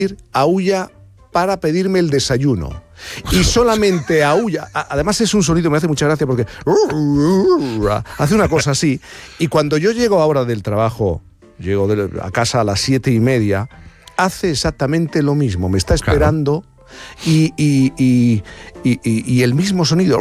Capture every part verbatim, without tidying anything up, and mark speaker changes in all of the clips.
Speaker 1: aúlla para pedirme el desayuno. Y solamente aúlla. Además es un sonido, me hace mucha gracia porque hace una cosa así. Y cuando yo llego ahora del trabajo, llego de, a casa a las siete y media, hace exactamente lo mismo. Me está esperando. Claro. Y, y, y, y, y, y el mismo sonido,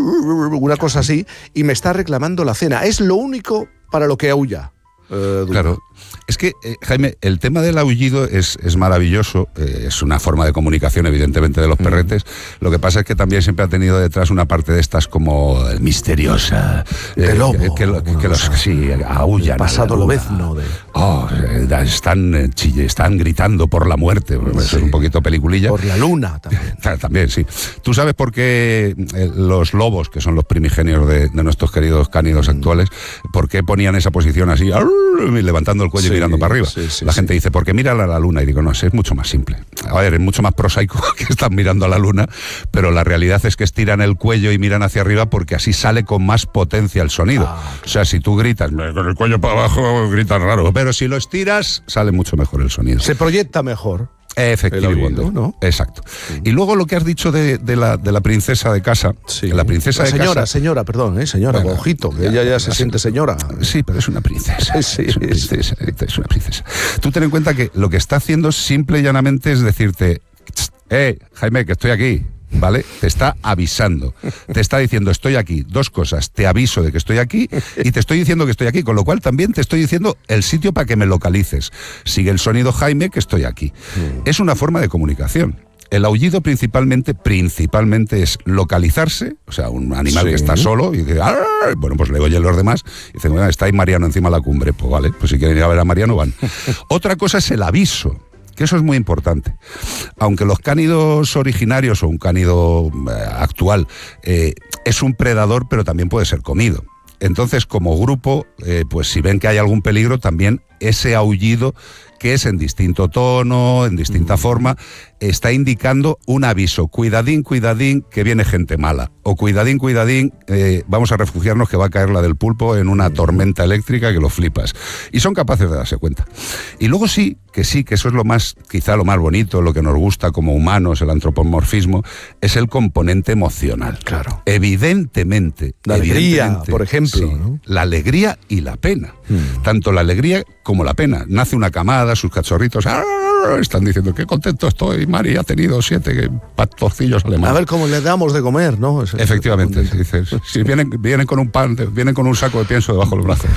Speaker 1: una cosa así, y me está reclamando la cena. Es lo único para lo que aúlla. Eh,
Speaker 2: claro, es que, eh, Jaime, el tema del aullido es, es maravilloso, eh, es una forma de comunicación evidentemente de los perretes, mm. Lo que pasa es que también siempre ha tenido detrás una parte de estas como misteriosa,
Speaker 1: de eh, lobo,
Speaker 2: que, que, que, que los sí, aullan.
Speaker 1: El pasado lobezno. De...
Speaker 2: Oh, están, chille, están gritando por la muerte, sí. Eso es un poquito peliculilla.
Speaker 1: Por la luna también.
Speaker 2: También, sí. ¿Tú sabes por qué los lobos, que son los primigenios de, de nuestros queridos cánidos mm. actuales, por qué ponían esa posición así, levantando el cuello, sí, y mirando para arriba? Sí, sí, la gente sí. dice, porque mira a la luna. Y digo, no, es mucho más simple. A ver, es mucho más prosaico que están mirando a la luna, pero la realidad es que estiran el cuello y miran hacia arriba porque así sale con más potencia el sonido. Ah, claro. O sea, si tú gritas con el cuello para abajo, gritas raro, pero si lo estiras, sale mucho mejor el sonido.
Speaker 1: Se proyecta mejor.
Speaker 2: Efectivamente, ¿no? Exacto. Sí. Y luego lo que has dicho de, de, la, de la princesa de casa,
Speaker 1: sí.
Speaker 2: la princesa
Speaker 1: la
Speaker 2: de
Speaker 1: señora,
Speaker 2: casa...
Speaker 1: Señora, perdón, ¿eh? Señora, bueno, ojito, que ya, ella ya se siente señora.
Speaker 2: Sí, pero es una princesa.
Speaker 1: Sí,
Speaker 2: es, una princesa sí. es una princesa. Tú ten en cuenta que lo que está haciendo simple y llanamente es decirte, eh, Jaime, que estoy aquí. ¿Vale? Te está avisando, te está diciendo estoy aquí, dos cosas, te aviso de que estoy aquí y te estoy diciendo que estoy aquí, con lo cual también te estoy diciendo el sitio para que me localices. Sigue el sonido, Jaime, que estoy aquí. Mm. Es una forma de comunicación. El aullido principalmente, principalmente es localizarse, o sea, un animal sí. que está solo y dice, ¡ah! Bueno, pues le oyen los demás y dicen, bueno, está ahí Mariano encima de la cumbre, pues vale, pues si quieren ir a ver a Mariano van. Otra cosa es el aviso, que eso es muy importante. Aunque los cánidos originarios o un cánido eh, actual eh, es un predador, pero también puede ser comido. Entonces, como grupo, eh, pues si ven que hay algún peligro, también ese aullido, que es en distinto tono, en distinta mm. forma, está indicando un aviso. Cuidadín, cuidadín, que viene gente mala. O cuidadín, cuidadín, eh, vamos a refugiarnos que va a caer la del pulpo en una tormenta eléctrica que lo flipas. Y son capaces de darse cuenta. Y luego sí, que sí, que eso es lo más, quizá lo más bonito, lo que nos gusta como humanos, el antropomorfismo, es el componente emocional.
Speaker 1: Claro.
Speaker 2: Evidentemente.
Speaker 1: La
Speaker 2: evidentemente,
Speaker 1: alegría, por ejemplo.
Speaker 2: Sí,
Speaker 1: ¿no?
Speaker 2: La alegría y la pena. Hmm. Tanto la alegría como la pena. Nace una camada, sus cachorritos ¡ah! Están diciendo qué contento estoy, Mari ha tenido siete pastorcillos alemanes.
Speaker 1: A ver cómo le damos de comer, ¿no?
Speaker 2: Ese Efectivamente, dices, si vienen, vienen con un pan, vienen con un saco de pienso debajo del brazo.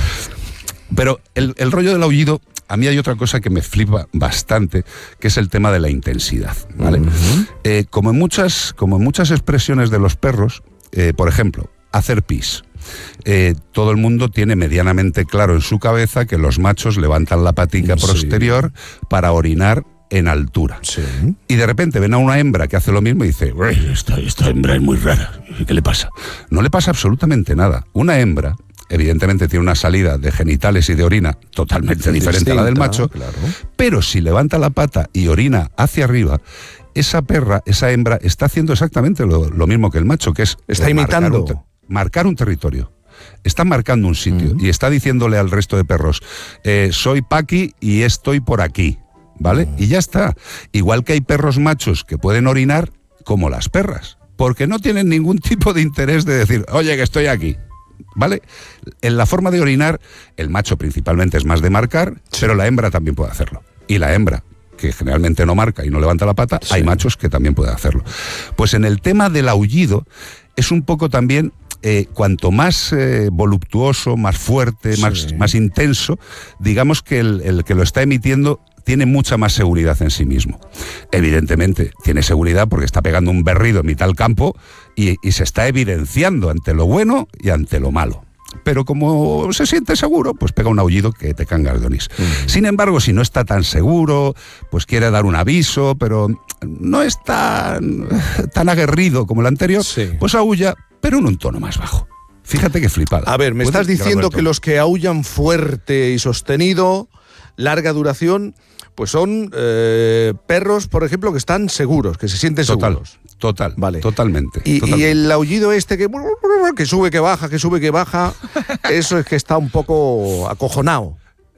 Speaker 2: Pero el, el rollo del aullido, a mí hay otra cosa que me flipa bastante, que es el tema de la intensidad, ¿vale? Uh-huh. Eh, como en muchas, como en muchas expresiones de los perros, eh, por ejemplo, hacer pis. Eh, todo el mundo tiene medianamente claro en su cabeza que los machos levantan la patica sí. posterior para orinar en altura.
Speaker 1: Sí.
Speaker 2: Y de repente ven a una hembra que hace lo mismo y dice, esta, esta hembra es muy rara, ¿qué le pasa? No le pasa absolutamente nada. Una hembra evidentemente tiene una salida de genitales y de orina totalmente diferente distinta, a la del macho,
Speaker 1: claro.
Speaker 2: Pero si levanta la pata y orina hacia arriba, esa perra, esa hembra, está haciendo exactamente lo, lo mismo que el macho, que es...
Speaker 1: Está imitando...
Speaker 2: Un marcar un territorio, está marcando un sitio uh-huh. y está diciéndole al resto de perros, eh, soy Paqui y estoy por aquí, ¿vale? Uh-huh. Y ya está. Igual que hay perros machos que pueden orinar como las perras, porque no tienen ningún tipo de interés de decir, oye, que estoy aquí, ¿vale? En la forma de orinar, el macho principalmente es más de marcar, sí. pero la hembra también puede hacerlo. Y la hembra, que generalmente no marca y no levanta la pata, sí. hay machos que también pueden hacerlo. Pues en el tema del aullido, es un poco también... Eh, cuanto más eh, voluptuoso, más fuerte, sí. más, más intenso, digamos que el, el que lo está emitiendo tiene mucha más seguridad en sí mismo. Evidentemente, tiene seguridad porque está pegando un berrido en mitad del campo y, y se está evidenciando ante lo bueno y ante lo malo. Pero como se siente seguro, pues pega un aullido que te cangas de onís. Uh-huh. Sin embargo, si no está tan seguro, pues quiere dar un aviso, pero no es tan, tan aguerrido como el anterior,
Speaker 1: sí.
Speaker 2: pues aúlla, pero en un tono más bajo. Fíjate qué flipada.
Speaker 1: A ver, me estás diciendo que los que aúllan fuerte y sostenido, larga duración, pues son eh, perros, por ejemplo, que están seguros, que se sienten
Speaker 2: Total.
Speaker 1: seguros.
Speaker 2: Total,
Speaker 1: vale.
Speaker 2: totalmente,
Speaker 1: y,
Speaker 2: totalmente.
Speaker 1: Y el aullido este que, que sube, que baja, que sube, que baja, eso es que está un poco acojonado.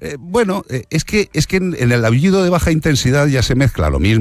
Speaker 2: Eh, bueno, eh, es que, es que en, en el aullido de baja intensidad ya se mezcla lo mismo.